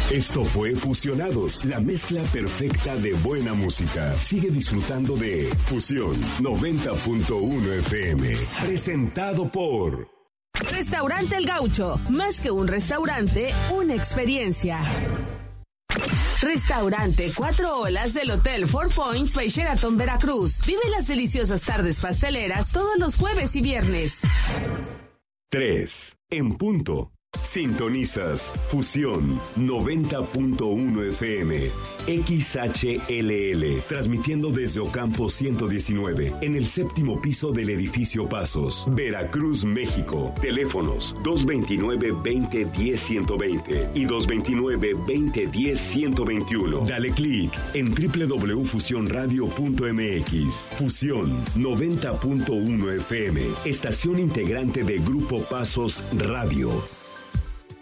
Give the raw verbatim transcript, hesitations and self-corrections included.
Esto fue Fusionados, la mezcla perfecta de buena música. Sigue disfrutando de Fusión noventa punto uno F M. Presentado por Restaurante El Gaucho. Más que un restaurante, una experiencia. Restaurante Cuatro Olas del Hotel Four Points by Sheraton Veracruz. Vive las deliciosas tardes pasteleras todos los jueves y viernes. tres. En punto. Sintonizas Fusión noventa punto uno F M, X H L L, transmitiendo desde Ocampo ciento diecinueve, en el séptimo piso del edificio Pasos, Veracruz, México. Teléfonos dos veintinueve, veinte, diez, ciento veinte y dos veintinueve, veinte, diez, ciento veintiuno. Dale clic en doble u doble u doble u punto fusión radio punto m x. Fusión noventa punto uno F M, estación integrante de Grupo Pasos Radio.